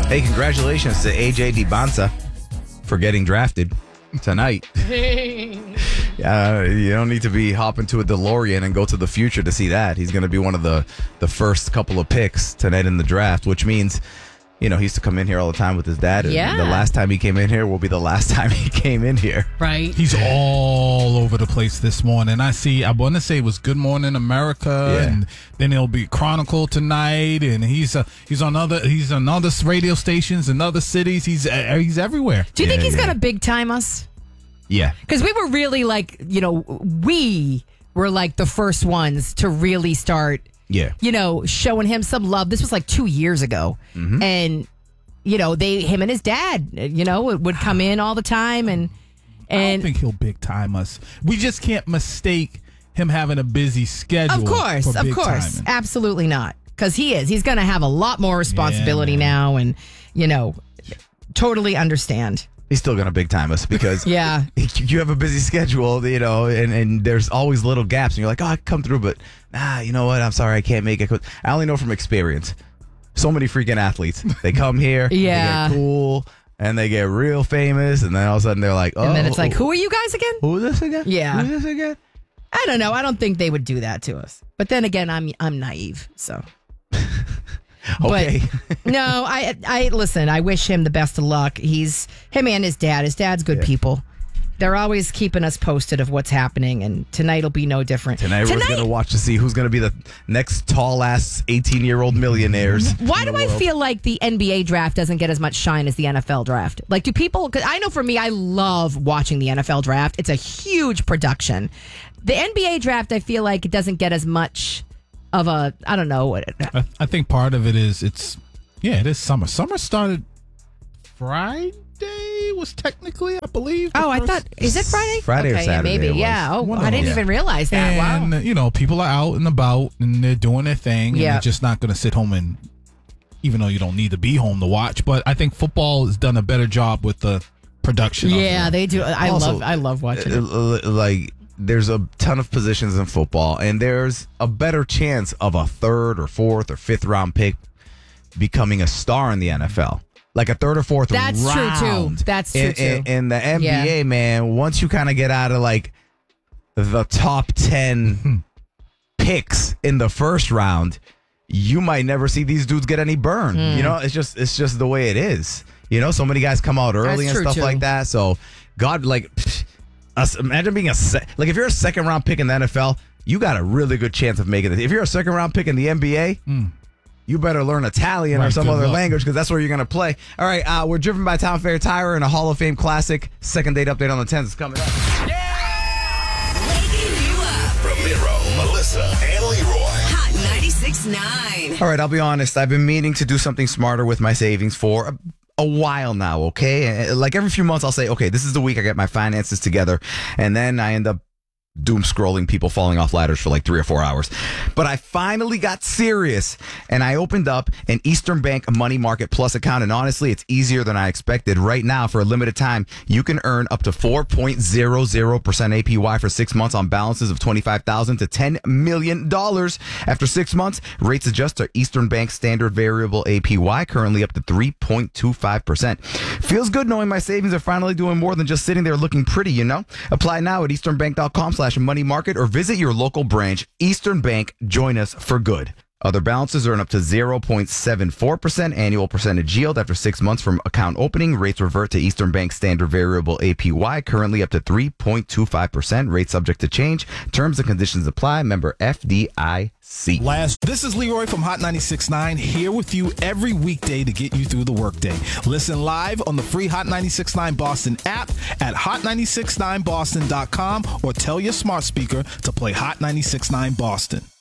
Hey, congratulations to AJ DiBanza for getting drafted tonight. You don't need to be hopping to a DeLorean and go to the future to see that. He's going to be one of the first couple of picks tonight in the draft, which means, he used to come in here all the time with his dad. Yeah. And the last time he came in here will be the last time he came in here. Right. He's all over the place this morning. I want to say it was Good Morning America, and then it'll be Chronicle tonight, and he's on other radio stations in other cities. He's everywhere. Do you think he's going to big time us? Yeah. Because we were really we were like the first ones to really start, showing him some love. This was like 2 years ago. Mm-hmm. And, him and his dad, would come in all the time. And I don't think he'll big time us. We just can't mistake him having a busy schedule. Of course. Timing. Absolutely not. Because he is. He's going to have a lot more responsibility now. And, totally understand. He's still going to big time us because you have a busy schedule, and there's always little gaps. And you're like, I can come through, but you know what? I'm sorry, I can't make it. I only know from experience. So many freaking athletes. They come here, they get cool, and they get real famous, and then all of a sudden they're like, and then it's like, who are you guys again? Who is this again? Yeah. Who is this again? I don't know. I don't think they would do that to us. But then again, I'm naive, so... Okay. But, no, I listen, I wish him the best of luck. Him and his dad. His dad's good people. They're always keeping us posted of what's happening, and tonight will be no different. Tonight everyone's going to watch to see who's going to be the next tall-ass 18-year-old millionaires. Why do I feel like the NBA draft doesn't get as much shine as the NFL draft? Like, do people... Because I know for me, I love watching the NFL draft. It's a huge production. The NBA draft, I feel like it doesn't get as much... of a, I don't know. I think part of it is it is summer. Summer started Friday, was technically, I believe. Oh, I thought, is it Friday? Friday or Saturday. Maybe, yeah. Oh, I didn't even realize that. And, wow. People are out and about and they're doing their thing. Yeah. And they're just not going to sit home and, even though you don't need to be home to watch, but I think football has done a better job with the production. Yeah, they do. I love watching it. There's a ton of positions in football, and there's a better chance of a third or fourth or fifth round pick becoming a star in the NFL. Like a third or fourth round. That's true, too. That's true, too. In the NBA, man, once you kind of get out of, like, the top 10 picks in the first round, you might never see these dudes get any burn. It's just the way it is. So many guys come out early and stuff like that. So, God, like... imagine being if you're a second round pick in the NFL, you got a really good chance of making it. If you're a second round pick in the NBA, you better learn Italian or some other language because that's where you're going to play. All right, we're driven by Town Fair Tire and a Hall of Fame classic. Second date update on the 10th is coming up. Yeah! Waking you up. Ramiro, Melissa, and Leroy. Hot 96.9. All right, I'll be honest. I've been meaning to do something smarter with my savings for a while now, okay? Like every few months I'll say, okay, this is the week I get my finances together, and then I end up doom scrolling people falling off ladders for like 3 or 4 hours. But I finally got serious, and I opened up an Eastern Bank Money Market Plus account, and honestly, it's easier than I expected. Right now, for a limited time, you can earn up to 4.00% APY for 6 months on balances of $25,000 to $10 million. After 6 months, rates adjust to Eastern Bank Standard Variable APY, currently up to 3.25%. Feels good knowing my savings are finally doing more than just sitting there looking pretty, Apply now at easternbank.com/money market or visit your local branch. Eastern Bank, join us for good. Other balances earn up to 0.74% annual percentage yield after 6 months from account opening. Rates revert to Eastern Bank Standard Variable APY, currently up to 3.25%. Rates subject to change. Terms and conditions apply. Member FDIC. This is Leroy from Hot 96.9, here with you every weekday to get you through the workday. Listen live on the free Hot 96.9 Boston app at hot969boston.com or tell your smart speaker to play Hot 96.9 Boston.